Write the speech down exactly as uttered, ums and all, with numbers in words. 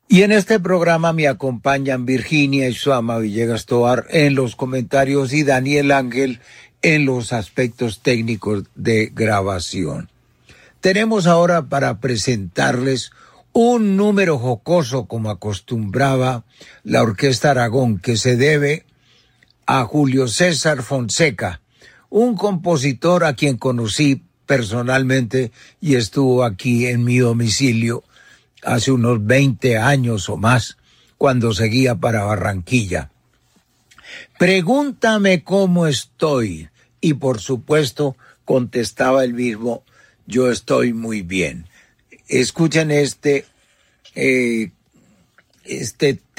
Y en este programa me acompañan Virginia Ixuama Villegas Tovar en los comentarios y Daniel Ángel en los aspectos técnicos de grabación. Tenemos ahora para presentarles un número jocoso como acostumbraba la Orquesta Aragón, que se debe a Julio César Fonseca, un compositor a quien conocí personalmente y estuvo aquí en mi domicilio hace unos veinte años o más, cuando seguía para Barranquilla. Pregúntame cómo estoy, y por supuesto contestaba el mismo, yo estoy muy bien. Escuchen este, eh, este